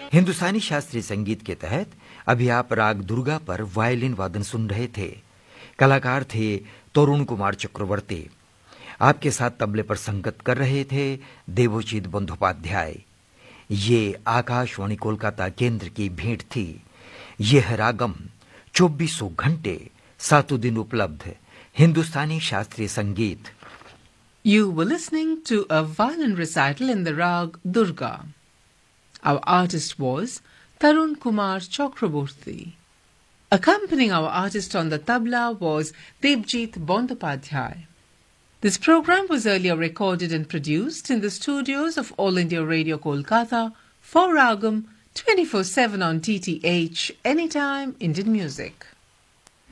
हिंदुस्तानी शास्त्रीय संगीत के तहत अभी आप राग दुर्गा पर वायलिन वादन सुन रहे थे। कलाकार थे तरुण कुमार चक्रवर्ती। आपके साथ तबले पर संगत कर रहे थे देवोचित बंदोपाध्याय। ये आकाशवाणी कोलकाता केंद्र की भेंट थी। यह रागम 24 घंटे 7 दिन उपलब्ध हिंदुस्तानी शास्त्रीय संगीत। You were listening to a violin recital in the rag Durga. Our artist was Tarun Kumar Chakraborty. Accompanying our artist on the tabla was Devjit Bandopadhyay. This program was earlier recorded and produced in the studios of All India Radio Kolkata for Ragam 24/7 on TTH Anytime Indian Music.